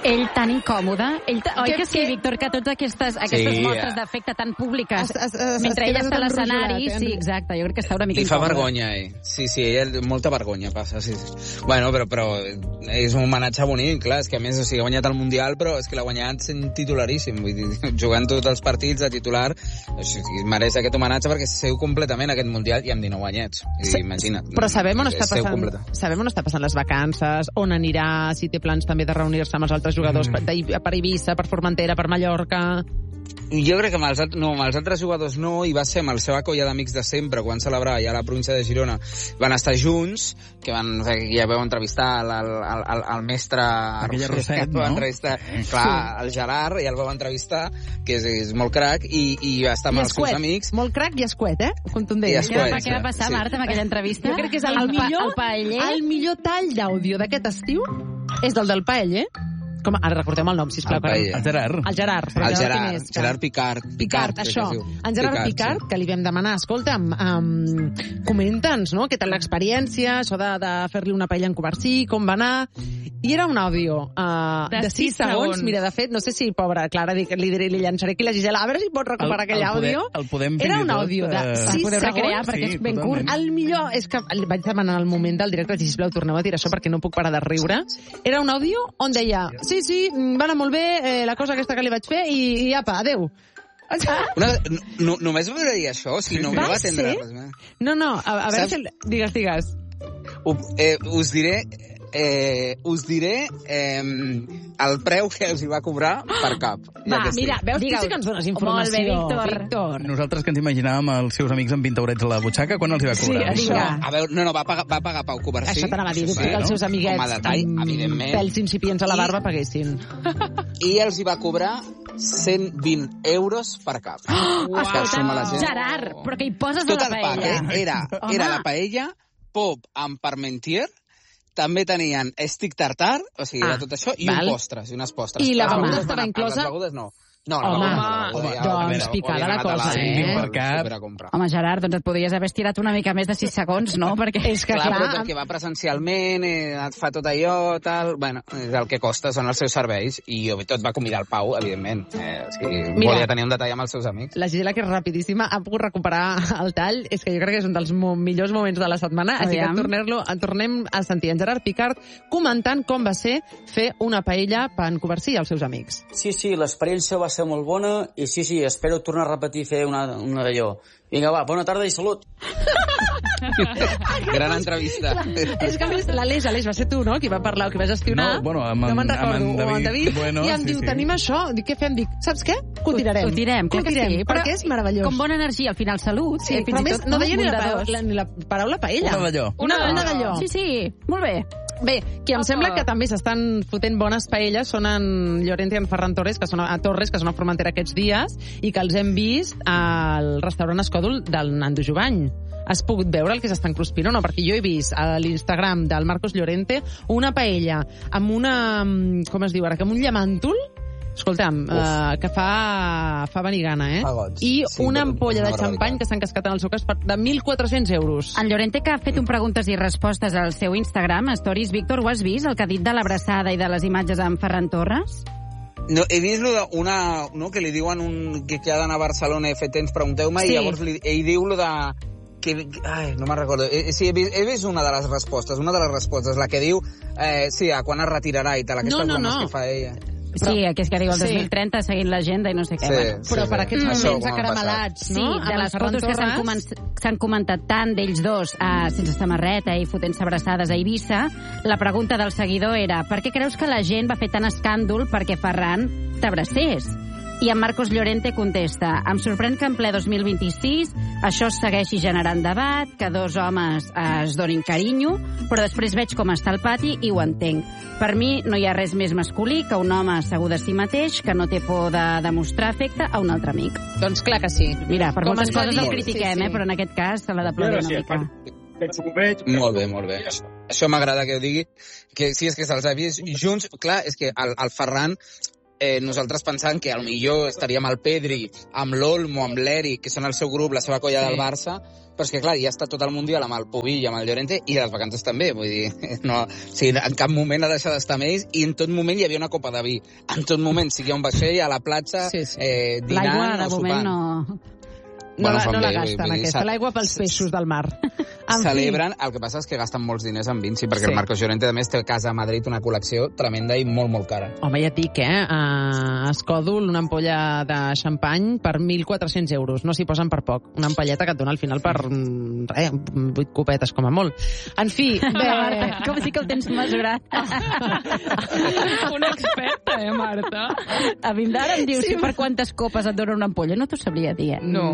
Ell tan incòmode. Oi que sí, Víctor, que totes aquestes mostres d'afecte tan públiques, mentre ella està a l'escenari, sí, exacte, jo crec que està una mica incòmode. Li fa vergonya, Sí, ell, molta vergonya passa, sí. Bueno, però és un homenatge bonic, clar, és que a més, ha guanyat el Mundial, però és que l'ha guanyat sent titularíssim, vull dir, jugant tots els partits de titular, mereix aquest homenatge perquè seu completament aquest Mundial i amb 19 anyets, imagina't. Però sabem on està passant les vacances, on anirà, si té plans també de reunir-se amb els altres jugadors per Eivissa, per Formentera, per Mallorca... Jo crec que amb els altres jugadors no, i va ser amb la seva colla d'amics de sempre, quan celebrava ja a la província de Girona, van estar junts, que ja vau entrevistar el mestre... Aquella Roset, no? Clar, el Gerard, ja el vau entrevistar, que és molt crac, i va estar amb els seus amics. Molt crac i escuet, contundent. Què va passar, Marta, amb aquella entrevista? Jo crec que és el millor tall d'àudio d'aquest estiu és del paeller. Com, ara recordem el nom, sisplau. El Gerard. Gerard Picart, això. En Gerard Picart, que li vam demanar, escolta'm, comenta'ns, no?, què tal l'experiència, això de fer-li una paella en Covarsí, com va anar... I era un àudio de 6 segons. Mira, de fet, no sé si, pobra Clara, li llançaré aquí la Gisela, a veure si pot recuperar aquell àudio. Era un àudio de 6 segons. Recrear, perquè és ben curt. El millor és que vaig demanar al moment del directe, sisplau, torneu a tirar això perquè no puc parar de riure. Era un àudio on deia, sí, va anar molt bé la cosa aquesta que li vaig fer i apa, adeu. Només volia dir això, si no va atendre res més. No, a veure si... Digues. Us diré el preu que els hi va cobrar per cap. Va, mira, veus, tu sí que ens dones informació. Molt bé, Víctor. Nosaltres que ens imaginàvem els seus amics amb 20 eurets a la butxaca, quan els hi va cobrar? Sí, a veure, va pagar Pau Covarsí. Això t'anava a dir, que els seus amiguets amb pèls incipients a la barba paguessin. I els hi va cobrar 120 euros per cap. Gerard, però que hi poses a la paella. Tot el pack, era la paella, pop amb parmentier, també tenien stick tartar, o sigui, era tot això, i unes postres. I la beguda estava inclosa? Les begudes no. No, doncs picada la cosa, Home, Gerard, doncs et podries haver estirat una mica més de 6 segons, no? Perquè és que, clar, però perquè va presencialment, et fa tot allò, tal... Bueno, el que costa són els seus serveis, i tot va convidar el Pau, evidentment. Volia tenir un detall amb els seus amics. La Gisela, que és rapidíssima, ha pogut recuperar el tall. És que jo crec que és un dels millors moments de la setmana, així que tornem a sentir en Gerard Picart comentant com va ser fer una paella per en Covarsí als seus amics. Sí, l'experiència va ser molt bona i sí, espero tornar a repetir fer una d'allò. Vinga, va, bona tarda i salut. Gran entrevista. És que a més l'Aleix va ser tu, no?, qui va parlar, qui va gestionar. No me'n recordo, o en David. Bueno, i em diu, tenim això. Dic, què fem? Dic, saps què? Que ho tirarem. Ho tirem, perquè és meravellós. Com bona energia, al final salut. Sí, però a més no deia ni la paraula paella. Una d'allò. Sí, molt bé. Bé, qui em sembla que també s'estan fotent bones paelles són en Llorente i en Ferran Torres, que són a Formentera aquests dies, i que els hem vist al restaurant Escòdol del Nando Jovany. Has pogut veure el que s'estan cruspint o no? Perquè jo he vist a l'Instagram del Marcos Llorente una paella amb una... com es diu ara? Com un llamàntol? Escolta'm, que fa venir gana, I una ampolla de xampany que s'han cascat en el seu cas de 1.400 euros. En Llorente, que ha fet un preguntes i respostes al seu Instagram, Stories, Víctor, ho has vist, el que ha dit de l'abraçada i de les imatges amb Ferran Torres? No, he vist una, no, que li diuen que ha d'anar a Barcelona i fer temps, pregunteu-me, i llavors ell diu lo de... no me'n recordo. Sí, he vist una de les respostes, la que diu quan es retirarà i tal, aquestes bromes que fa ella. Sí, que és que diu el 2030 seguint l'agenda i no sé què. Però per aquests moments acaramelats, no? Sí, de les fotos que s'han comentat tant d'ells dos sense samarreta i fotent-se abraçades a Eivissa, la pregunta del seguidor era: per què creus que la gent va fer tant escàndol perquè Ferran t'abracés? I en Marcos Llorente contesta: em sorprèn que en ple 2026 això segueixi generant debat, que dos homes es donin carinyo, però després veig com està el pati i ho entenc. Per mi no hi ha res més masculí que un home segur de si mateix que no té por de demostrar afecte a un altre amic. Doncs clar que sí. Mira, per moltes coses el critiquem, però en aquest cas se l'ha d'aplaudir una mica. Molt bé. Això m'agrada que ho digui, que sí, és que se'ls ha vist junts. Clar, és que el Ferran nosaltres pensant que potser estaríem al Pedri, amb l'Olmo, amb l'Eric, que són el seu grup, la seva colla del Barça, però és que, clar, ja està tot el Mundial amb el Pubill i amb el Llorente, i les vacances també, vull dir, no, o sigui, en cap moment ha deixat d'estar amb ells, i en tot moment hi havia una copa de vi. En tot moment, sigui a un vaixell, a la platja, dinant l'aigua, de o moment, sopant. no... No la gasten, aquesta. L'aigua pels peixos del mar. Celebren, el que passa és que gasten molts diners en vins, perquè el Marcos Llorente, a més, té a casa a Madrid una col·lecció tremenda i molt, molt cara. Home, ja et dic, a Escòdol, una ampolla de xampany per 1.400 euros. No s'hi posen per poc. Una ampolleta que et dona al final per 8 copetes, com a molt. En fi... Marta, com sí que ho tens mesurat. Una experta, Marta? A mi ara em dius per quantes copes et dona una ampolla. No t'ho sabria dir, No.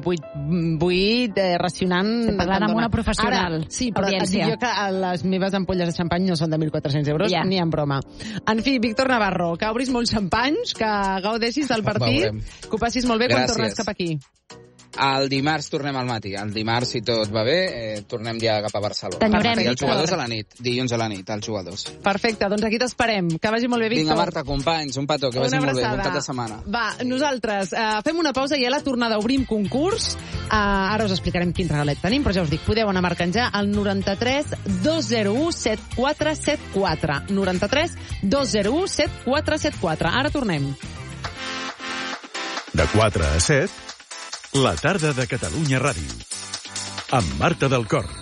8 racionant... Parlant amb una professional. Ara, sí, però et dic jo que les meves ampolles de xampany no són de 1.400 euros, ni en broma. En fi, Víctor Navarro, que obris molts xampanys, que gaudeixis del partit, que ho passis molt bé quan tornes cap aquí. El dimarts tornem al matí. El dimarts, si tot va bé, tornem ja cap a Barcelona. T'enyorem, I els jugadors a la nit. Dilluns a la nit, els jugadors. Perfecte, doncs aquí t'esperem. Que vagi molt bé, Víctor. Vinga, Marta, companys, un petó, que vagi molt bé. Bon cap de setmana. Va, nosaltres fem una pausa i a la tornada obrim concurs. Ara us explicarem quin regalet tenim, però ja us dic, podeu anar marcant ja al 93 201 7474. 93 201 7474. Ara tornem. De 4 a 7... La tarda de Catalunya Ràdio, amb Marta del Cor.